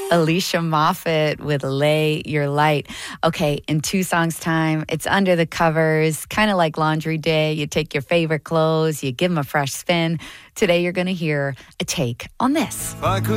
Alicia Moffett with Lay Your Light. Okay, in 2 songs' time, it's Under the Covers, kind of like laundry day. You take your favorite clothes, you give them a fresh spin. Today, you're going to hear a take on this. If I could